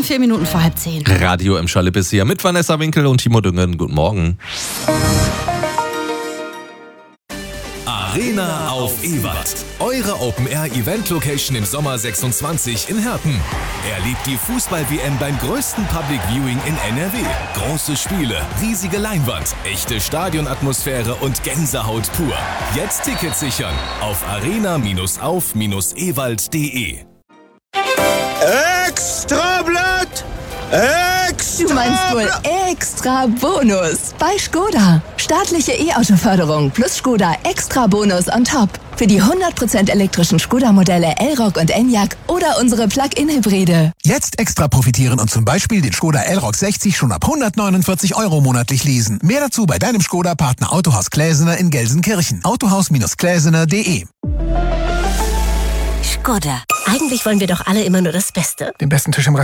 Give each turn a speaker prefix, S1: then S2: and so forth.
S1: 4 Minuten vor 9:30.
S2: Radio im Schalipp ist hier mit Vanessa Winkel und Timo Düngen. Guten Morgen.
S3: Arena auf Ewald. Eure Open-Air-Event-Location im Sommer 26 in Herten. Erlebt die Fußball-WM beim größten Public Viewing in NRW. Große Spiele, riesige Leinwand, echte Stadionatmosphäre und Gänsehaut pur. Jetzt Tickets sichern auf arena-auf-ewald.de.
S4: Extrablatt!
S5: Du meinst wohl extra Bonus bei Skoda. Staatliche E-Auto-Förderung plus Skoda extra Bonus on top. Für die 100% elektrischen Skoda-Modelle Elroq und Enyaq oder unsere Plug-in-Hybride.
S6: Jetzt extra profitieren und zum Beispiel den Skoda Elroq 60 schon ab 149 € monatlich leasen. Mehr dazu bei deinem Skoda-Partner Autohaus Gläsener in Gelsenkirchen. Autohaus-gläsener.de.
S7: Skoda. Eigentlich wollen wir doch alle immer nur das Beste.
S6: Den besten Tisch im